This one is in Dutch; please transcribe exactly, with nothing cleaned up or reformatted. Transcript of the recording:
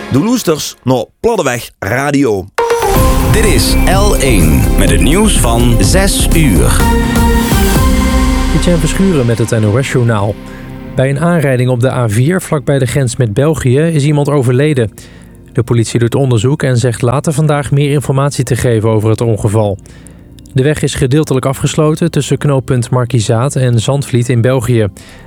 De Loesters naar Platteweg Radio. Dit is L één met het nieuws van zes uur. Etienne Verschuren met het N O S-journaal. Bij een aanrijding op de A vier vlakbij de grens met België is iemand overleden. De politie doet onderzoek en zegt later vandaag meer informatie te geven over het ongeval. De weg is gedeeltelijk afgesloten tussen knooppunt Markizaat en Zandvliet in België.